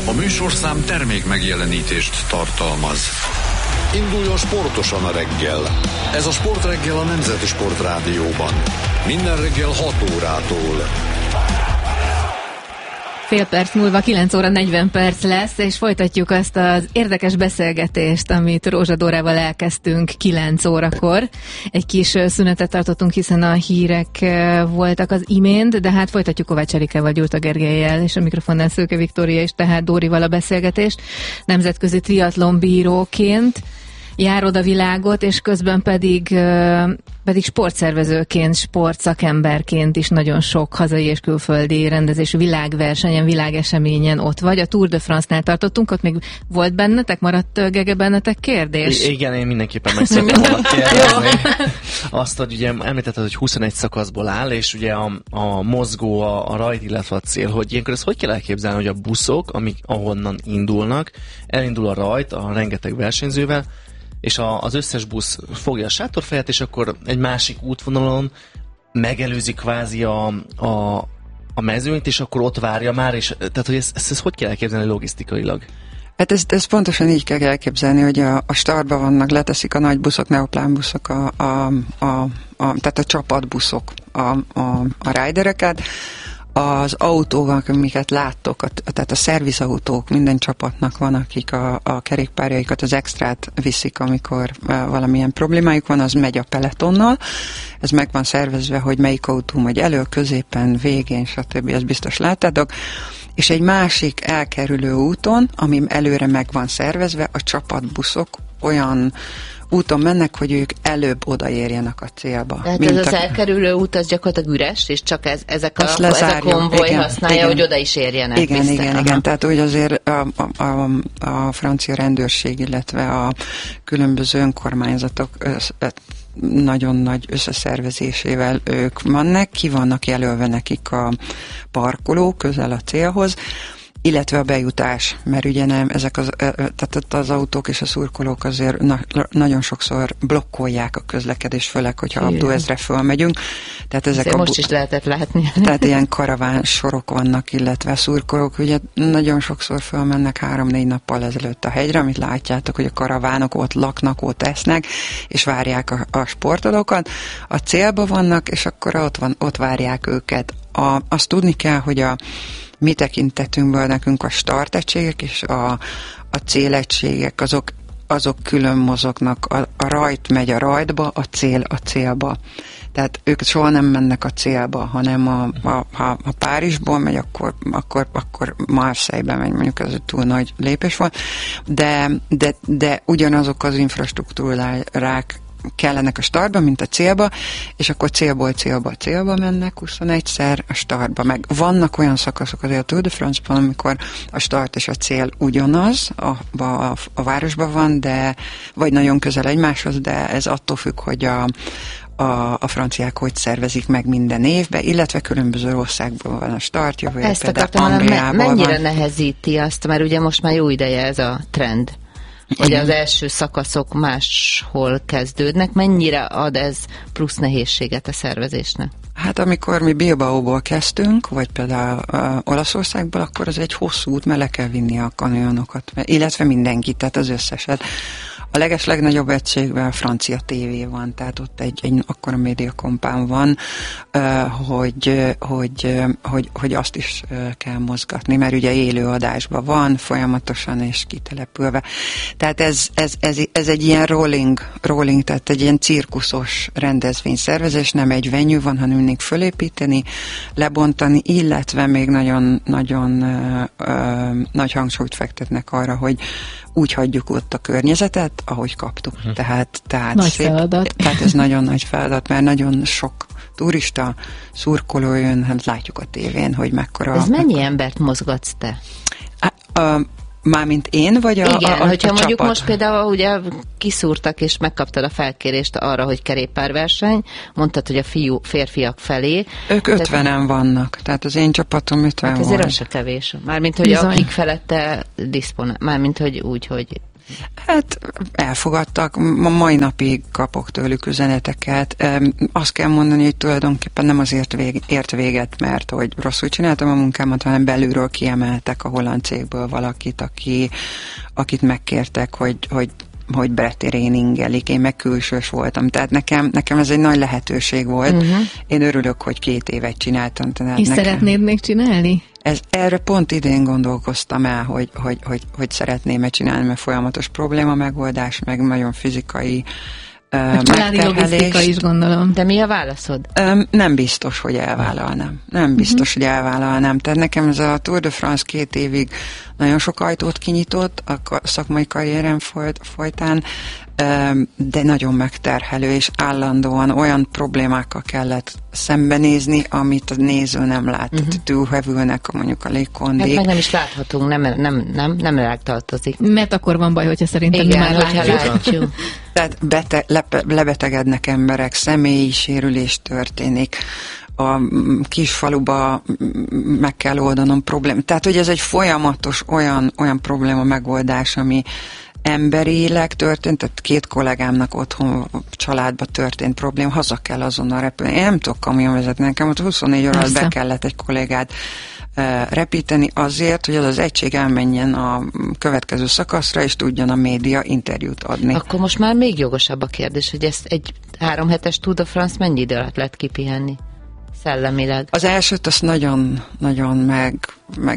A műsorszám termék megjelenítést tartalmaz. Induljon sportosan a reggel. Ez a Sportreggel a Nemzeti Sportrádióban. Minden reggel 6 órától. Fél perc múlva 9 óra 40 perc lesz, és folytatjuk azt az érdekes beszélgetést, amit Rózsa Dórával elkezdtünk 9 órakor. Egy kis szünetet tartottunk, hiszen a hírek voltak az imént, de hát folytatjuk Kovács Erikával, Gyurta Gergellyel, és a mikrofonnál Szőke Viktória és tehát Dórival a beszélgetést. Nemzetközi triatlonbíróként jár oda világot, és közben pedig sportszervezőként, sportszakemberként is nagyon sok hazai és külföldi rendezésű világversenyen, világeseményen ott vagy. A Tour de France-nál tartottunk, ott még volt bennetek, maradt Gege bennetek kérdés? Igen, én mindenképpen meg szeretném volna kérdezni. Azt, hogy ugye említetted, hogy 21 szakaszból áll, és ugye a mozgó, a rajt, illetve a cél, hogy ilyenkor ezt hogy kell elképzelni, hogy a buszok, amik ahonnan indulnak, elindul a rajt a rengeteg versenyzővel, és az összes busz fogja a sátorfejet, és akkor egy másik útvonalon megelőzi kvázi a mezőnyt, és akkor ott várja már, és tehát, hogy ezt hogy kell elképzelni logisztikailag? Hát ezt pontosan így kell elképzelni, hogy a startban vannak, leteszik a nagy buszok, neoplánbuszok, tehát a csapatbuszok, a ridereket, az autók, amiket láttok, tehát a szervizautók, minden csapatnak van, akik a kerékpárjaikat, az extrát viszik, amikor valamilyen problémájuk van, az megy a peletonnal. Ez meg van szervezve, hogy melyik autó megy elő, középen, végén, stb. Ezt biztos láttátok. És egy másik elkerülő úton, ami előre meg van szervezve, a csapatbuszok olyan úton mennek, hogy ők előbb odaérjenek a célba. Tehát ez az elkerülő út, az gyakorlatilag üres, és csak ez a konvoj használja, igen, hogy oda is érjenek. Igen. Tehát úgy azért a francia rendőrség, illetve a különböző önkormányzatok nagyon nagy összeszervezésével ők vannak, ki vannak jelölve nekik a parkoló közel a célhoz, illetve a bejutás, mert ugye nem, tehát az autók és a szurkolók azért nagyon sokszor blokkolják a közlekedést, főleg, hogyha Abdó-ezre fölmegyünk. Tehát ezek most is lehetett látni. Tehát ilyen karaván sorok vannak, illetve a szurkolók ugye nagyon sokszor fölmennek 3-4 nappal ezelőtt a hegyre, amit látjátok, hogy a karavánok ott laknak, ott esznek, és várják a sportolókat. A célba vannak, és akkor ott várják őket. Azt tudni kell, hogy a mi tekintetünkből nekünk a startegységek és a célegységek, azok külön mozognak. A rajt megy a rajtba, a cél a célba. Tehát ők soha nem mennek a célba, hanem ha Párizsból megy, akkor Marseille-be megy, mondjuk ez túl nagy lépés volt, de ugyanazok az infrastruktúrák kellenek a startba, mint a célba, és akkor célból célba mennek 21-szer a startba. Meg vannak olyan szakaszok azért a Tour de France-ban, amikor a start és a cél ugyanaz, a városban van, de vagy nagyon közel egymáshoz, de ez attól függ, hogy a franciák hogy szervezik meg minden évben, illetve különböző országból van a start, jövőre például Angliából van. Mennyire nehezíti azt, mert ugye most már jó ideje ez a trend, hogy az első szakaszok máshol kezdődnek. Mennyire ad ez plusz nehézséget a szervezésnek? Hát amikor mi Bilbaóból kezdtünk, vagy például Olaszországból, akkor az egy hosszú út, mert le kell vinni a kamionokat, illetve mindenkit, tehát az összeset. A legnagyobb egységben a francia tévé van, tehát ott egy akkora médiakompán van, hogy azt is kell mozgatni, mert ugye élő adásban van, folyamatosan és kitelepülve. Tehát ez egy ilyen rolling, tehát egy ilyen cirkuszos rendezvényszervezés, nem egy venue van, hanem mindig fölépíteni, lebontani, illetve még nagyon nagy hangsúlyt fektetnek arra, hogy úgy hagyjuk ott a környezetet, ahogy kaptuk. Tehát nagy szép, feladat. Tehát ez nagyon nagy feladat, mert nagyon sok turista, szurkoló jön, hát látjuk a tévén, hogy mekkora... Ez mennyi embert mozgatsz te? Mármint én, vagy igen, hogyha a mondjuk csapat? most például ugye kiszúrtak, és megkaptad a felkérést arra, hogy kerékpárverseny, mondtad, hogy a férfiak felé. Ők 50-en vannak, tehát az én csapatom 50 hát volt. ezért az se kevés. Mármint, hogy akik felette diszponál, mármint, hogy úgy, hogy Hát elfogadtak, ma mai napig kapok tőlük üzeneteket. Azt kell mondani, hogy tulajdonképpen nem azért ért véget, mert hogy rosszul csináltam a munkámat, hanem belülről kiemeltek a holland cégből valakit, akit megkértek, hogy bretréningelik, én meg külsős voltam. Tehát nekem ez egy nagy lehetőség volt. Én örülök, hogy 2 évet csináltam. És szeretnéd még csinálni? Erre pont idén gondolkoztam el, hogy szeretném-e csinálni, mert folyamatos probléma megoldás, meg nagyon fizikai családi logisztika is, gondolom. De mi a válaszod? Nem biztos, hogy elvállalnám. Nem biztos, hogy elvállalnám. Tehát nekem ez a Tour de France 2 évig nagyon sok ajtót kinyitott a szakmai karrierem folytán, de nagyon megterhelő, és állandóan olyan problémákkal kellett szembenézni, amit a néző nem lát. Túlhevülnek mondjuk a légkondék. Hát meg nem is láthatunk, nem ránk tartozik. Mert akkor van baj, hogyha szerintem mi már látjuk. Tehát lebetegednek emberek, személyi sérülés történik, a kisfaluba meg kell oldanom problémát. Tehát, hogy ez egy folyamatos olyan probléma megoldás, ami emberileg történt, tehát 2 kollégámnak otthon, családba történt probléma, haza kell azonnal repülni. Én nem tudok kamion vezetni, nekem ott 24 óra alatt be kellett egy kollégát repíteni azért, hogy az egység elmenjen a következő szakaszra, és tudjon a média interjút adni. Akkor most már még jogosabb a kérdés, hogy ezt egy 3 hetes Tour de France mennyi idő alatt lehet kipihenni? Szellemileg. Az elsőt az nagyon meg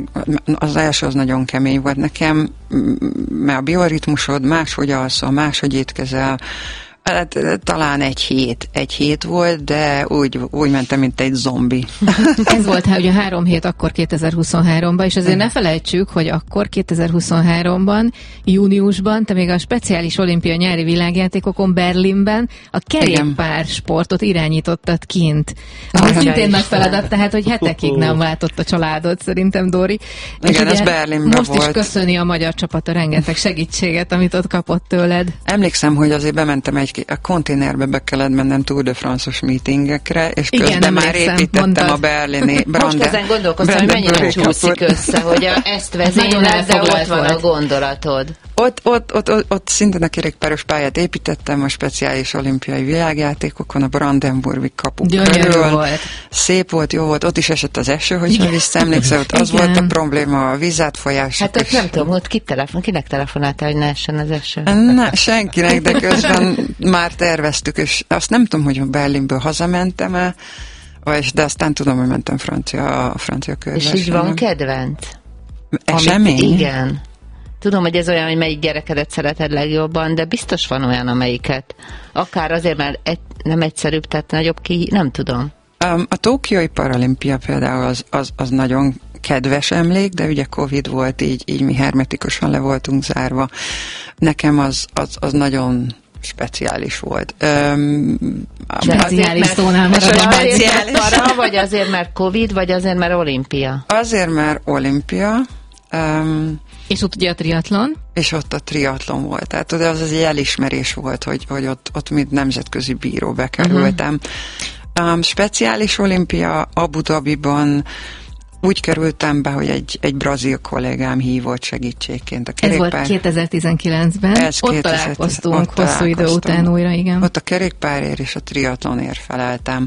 az első az nagyon kemény volt nekem, mert a bioritmusod máshogy alszol, máshogy étkezel, hát, talán egy hét volt, de úgy mentem, mint egy zombi. Ez volt ugye 3 hét akkor 2023-ban, és azért ne felejtsük, hogy akkor 2023-ban, júniusban te még a speciális olimpia nyári világjátékokon Berlinben a kerékpársportot irányítottad kint. Ami szintén nagy feladat, tehát, hogy hetekig nem látott a családod, szerintem, Dóri. Igen, ez Berlinben most volt. is köszöni a magyar csapat a rengeteg segítséget, amit ott kapott tőled. Emlékszem, hogy azért bementem a konténerbe be kellett mennem Tour de France-os meetingekre, és közben már építettem a berlini Most ezen gondolkoztam, hogy mennyire csúszik össze, hogy ezt vezényled, de ott van a gondolatod. Ott szintén a kerékpáros pályát építettem a speciális olimpiai világjátékokon, a Brandenburgi kapuk körül. Volt. Szép volt, jó volt, ott is esett az eső, hogyha visszaemlékszel, ott az volt a probléma, a vízátfolyás. Hát ott nem tudom, ott kinek telefonáltál, hogy ne essen az eső? Senkinek, de közben már terveztük, és azt nem tudom, hogy Berlinből hazamentem-e, de aztán tudom, hogy mentem a francia körversenyen. És így van kedvenc? Esemény? Igen. Tudom, hogy ez olyan, hogy melyik gyerekedet szereted legjobban, de biztos van olyan, amelyiket. Akár azért, mert nem egyszerűbb, tehát nagyobb nem tudom. A Tokiói Paralimpia például az nagyon kedves emlék, de ugye Covid volt, így mi hermetikusan le voltunk zárva. Nekem az nagyon speciális volt. Speciális szónál marad. Vagy azért, mert Covid, vagy azért, mert olimpia? Azért, mert olimpia. És ott ugye a triatlon? És ott a triatlon volt. Tehát az egy elismerés volt, hogy ott mint nemzetközi bíró bekerültem. Speciális olimpia Abu Dhabiban úgy kerültem be, hogy egy brazil kollégám hívott segítségként. Ez volt 2019-ben. Ott találkoztunk hosszú idő után újra, igen. Ott a kerékpárért és a triatlonért feleltem.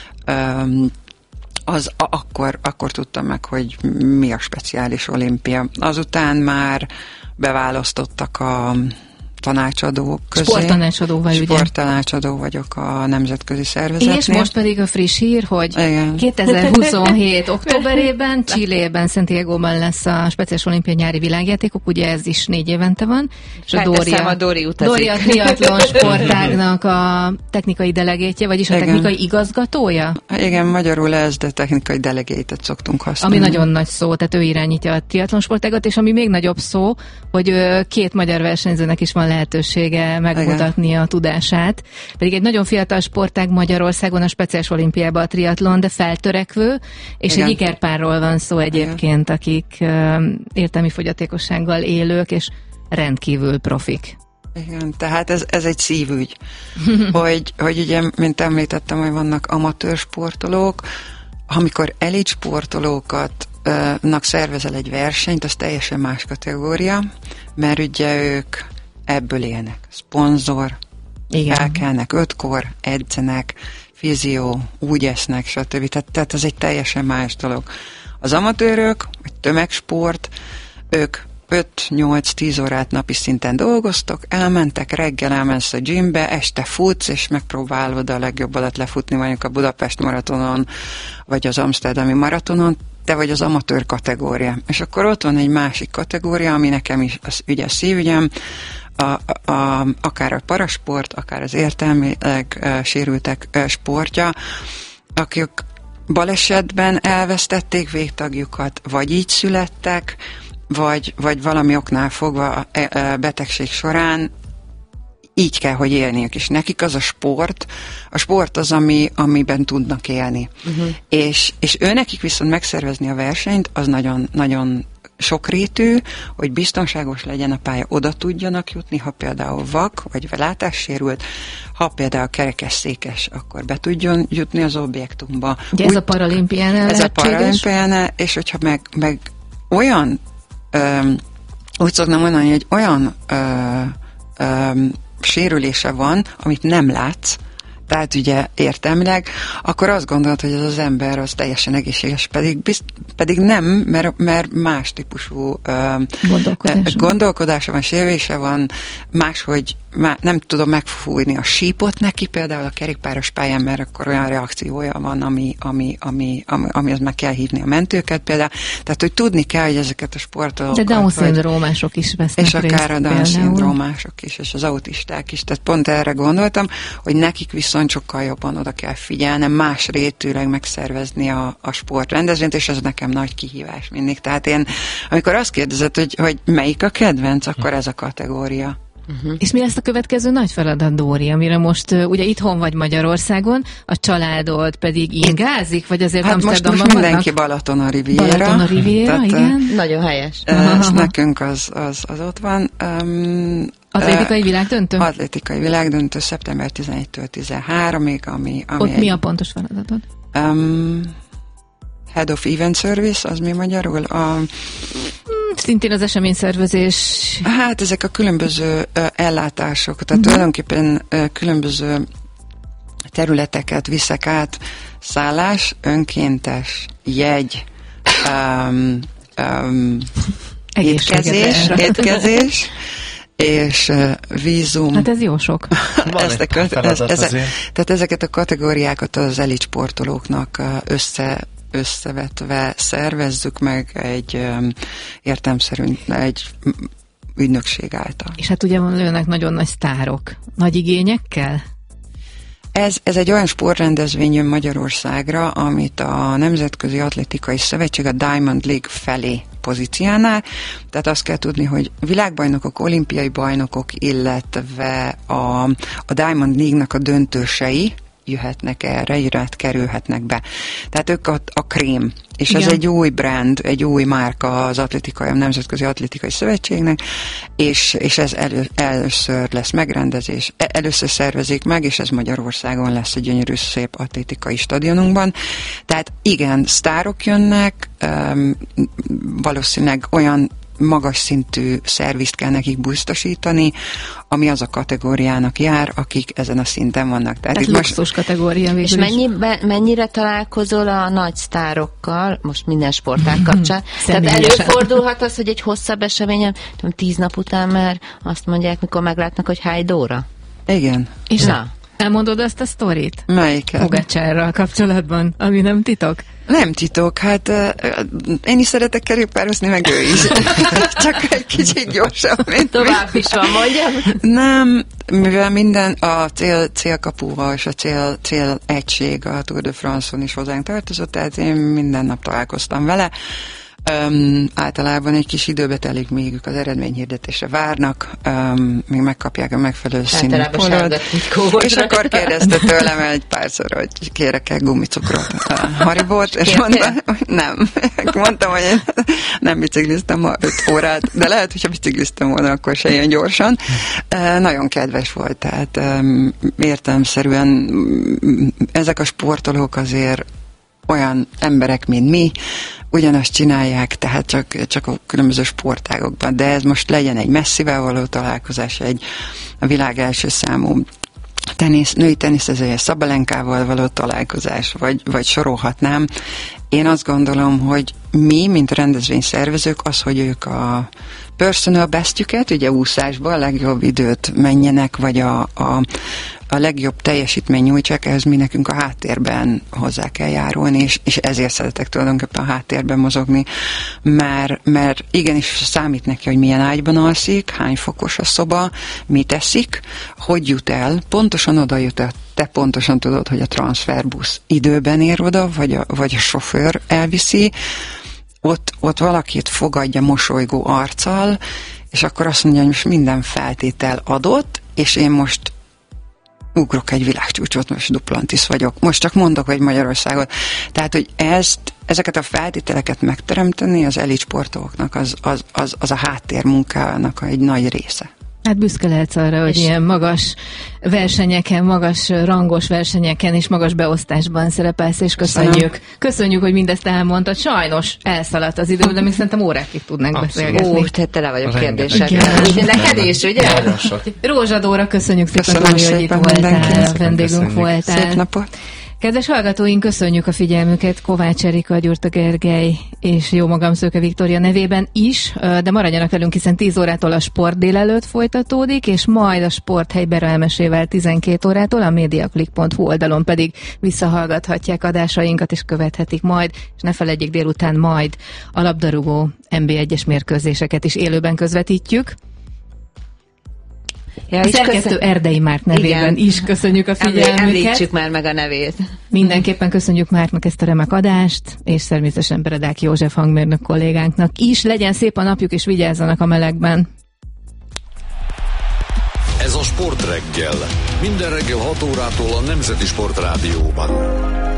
Akkor tudtam meg, hogy mi a speciális olimpia. Azután már beválasztottak a tanácsadók közé. Sporttanácsadó vagyok a nemzetközi szervezetnél. És most pedig a friss hír, hogy igen. 2027. októberében Chilében, Santiagoban lesz a speciális olimpia nyári világjátékok, ugye ez is 4 évente van. És a Dóri a triatlon sportágnak a technikai delegétje, vagyis a technikai igazgatója? Igen, magyarul ez, de technikai delegétet szoktunk használni. Ami nagyon nagy szó, tehát ő irányítja a triatlon sportágat, és ami még nagyobb szó, hogy 2 magyar versenyzőnek is van lehetősége megmutatni a tudását. Pedig egy nagyon fiatal sportág Magyarországon a speciális olimpiában a triatlon, de feltörekvő, és egy ikerpárról van szó egyébként, akik értelmi fogyatékossággal élők, és rendkívül profik. Igen, tehát ez egy szívügy, hogy ugye, mint említettem, hogy vannak amatőr sportolók, amikor elit sportolókat szervezel egy versenyt, az teljesen más kategória, mert ugye ők ebből élnek. Szponzor, elkelnek 5-kor, edzenek, fizió, úgy esznek, stb. Tehát ez egy teljesen más dolog. Az amatőrök, vagy tömegsport, ők 5-8-10 órát napi szinten dolgoztok, elmentek, reggel elmensz a gymbe, este futsz, és megpróbálod a legjobbadat lefutni, mondjuk a Budapest maratonon, vagy az Amsterdami maratonon, te vagy az amatőr kategória. És akkor ott van egy másik kategória, ami nekem is az ügyes szívügyem, akár a parasport, akár az értelmileg sérültek sportja, akik balesetben elvesztették végtagjukat, vagy így születtek, vagy valami oknál fogva a betegség során így kell, hogy élniük, és nekik az a sport az, amiben tudnak élni. És nekik viszont megszervezni a versenyt, az nagyon, nagyon sokrétű, hogy biztonságos legyen a pálya, oda tudjanak jutni, ha például vak, vagy látássérült, ha például kerekesszékes, akkor be tudjon jutni az objektumba. Ugye ez a paralimpiánál Ez a paralimpiánál, és hogyha meg olyan úgy szoktam mondani, hogy olyan sérülése van, amit nem látsz, tehát ugye értelmileg, akkor azt gondolod, hogy ez az ember az teljesen egészséges, pedig nem, mert más típusú gondolkodása van, sérülése van, máshogy nem tudom megfújni a sípot neki, például a kerékpáros pályán, mert akkor olyan reakciója van, ami az meg kell hívni a mentőket például. Tehát, hogy tudni kell, hogy ezeket a sportolókat... De Down-szindrómások is vesznek részt. És akár a Down-szindrómások is, és az autisták is. Tehát pont erre gondoltam, hogy nekik viszont sokkal jobban oda kell figyelnem, más rétűleg megszervezni a sportrendezvényt, és ez nekem nagy kihívás mindig. Tehát én, amikor azt kérdezed, hogy melyik a kedvenc, akkor ez a kategória. És mi lesz a következő nagy feladat, Dóri, amire most ugye itthon vagy Magyarországon, a családod pedig ingázik, vagy azért Amsterdamban most mindenki Balaton a Riviera, igen. Nagyon helyes. Nekünk az ott van. Atlétikai világdöntő? Atlétikai világdöntő szeptember 11-től 13-ig, ami ott mi a pontos feladatod? Head of Event Service, az mi magyarul? Szintén az eseményszervezés. Hát ezek a különböző ellátások, tehát tulajdonképpen különböző területeket viszek át, szállás, önkéntes, jegy, étkezés, és vízum. Hát ez jó sok. Tehát ezeket a kategóriákat az elit sportolóknak összevetve szervezzük meg egy értelemszerű egy ügynökség által. És hát ugye lőnek nagyon nagy sztárok. Nagy igényekkel? Ez egy olyan sportrendezvény jön Magyarországra, amit a Nemzetközi Atlétikai Szövetség a Diamond League felé pozícionál. Tehát azt kell tudni, hogy világbajnokok, olimpiai bajnokok, illetve a Diamond League-nak a döntősei jöhetnek erre, kerülhetnek be. Tehát ők a krém. És igen. Ez egy új brand, egy új márka az atlétikai, a Nemzetközi Atlétikai Szövetségnek, és ez először lesz megrendezés, először szervezik meg, és ez Magyarországon lesz egy gyönyörű, szép atlétikai stadionunkban. Tehát igen, sztárok jönnek, valószínűleg olyan magas szintű szervizt kell nekik biztosítani, ami az a kategóriának jár, akik ezen a szinten vannak. Tehát luxus kategória végül. És mennyire találkozol a nagy sztárokkal, most minden sportág kapcsán? Tehát előfordulhat az, hogy egy hosszabb eseményen, 10 nap után már azt mondják, mikor meglátnak, hogy háj Dóra? Igen. És elmondod azt a sztorit? Melyiket? Pogacsárral kapcsolatban, ami nem titok? Nem titok, hát én is szeretek kerékpározni, meg ő is. Csak egy kicsit gyorsabb, mint tovább is van, mondjam. Nem, mivel minden a célkapuval és a cél egység a Tour de France-on is hozzánk tartozott, tehát én minden nap találkoztam vele. Általában egy kis időbe telik, még ők az eredményhirdetésre várnak, még megkapják a megfelelő színű polót. És akkor kérdezte tőlem egy párszor, hogy kérek-e gumicukrot, Haribót, és mondtam, hogy nem. Mondtam, hogy én nem bicikliztem ma 5 órát, de lehet, hogyha bicikliztem volna, akkor se ilyen gyorsan. Nagyon kedves volt, tehát értelemszerűen ezek a sportolók azért olyan emberek, mint mi, ugyanazt csinálják, tehát csak a különböző sportágokban, de ez most legyen egy Messivel való találkozás, a világ első számú női teniszezője Szabalenkával való találkozás, vagy sorolhatnám. Én azt gondolom, hogy mi, mint rendezvényszervezők, az, hogy ők a personal bestjüket, ugye úszásban a legjobb időt menjenek, vagy a legjobb teljesítmény nyújtsák, ehhez mi nekünk a háttérben hozzá kell járulni, és ezért szeretek tulajdonképpen a háttérben mozogni, mert igenis számít neki, hogy milyen ágyban alszik, hány fokos a szoba, mit eszik, hogy jut el, pontosan oda jut el, te pontosan tudod, hogy a transferbusz időben ér oda, vagy a sofőr elviszi, ott valakit fogadja mosolygó arccal, és akkor azt mondja, hogy most minden feltétel adott, és én most ugrok egy világcsúcsot, most Duplantis vagyok. Most csak mondok, hogy Magyarországot. Tehát, hogy ezeket a feltételeket megteremteni az elit sportolóknak az a háttérmunkának egy nagy része. Hát büszke lehetsz arra, hogy ilyen magas versenyeken, magas rangos versenyeken és magas beosztásban szerepelsz, és köszönjük. Köszönjük, hogy mindezt elmondtad. Sajnos elszaladt az idő, de még szerintem órákig tudnánk beszélgetni. Tehát tele vagyok kérdésekkel. Neked is, ugye? Rózsa Dóra, köszönjük szépen, hogy itt voltál, vendégünk voltál. Szép napot! Kedves hallgatóink, köszönjük a figyelmüket Kovács Erika, Gyurta Gergely és jó magam Szőke Viktória nevében is, de maradjanak velünk, hiszen 10 órától a Sport délelőtt folytatódik, és majd a Sport Helybera Elmesével 12 órától, a mediaclick.hu oldalon pedig visszahallgathatják adásainkat, és követhetik majd, és ne feledjék, délután majd a labdarúgó NB1-es mérkőzéseket is élőben közvetítjük. Ja, a szerkesztő Erdei Márk nevében is köszönjük a figyelmüket. Említsük már meg a nevét. Mindenképpen köszönjük Márknak ezt a remek adást, és természetesen Beredák József hangmérnök kollégánknak is. Legyen szép a napjuk, és vigyázzanak a melegben. Ez a Sport reggel. Minden reggel 6 órától a Nemzeti Sport Rádióban.